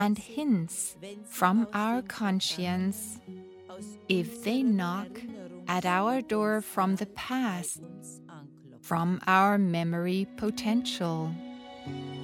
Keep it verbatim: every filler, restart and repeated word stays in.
and hints from our conscience if they knock at our door from the past, from our memory potential.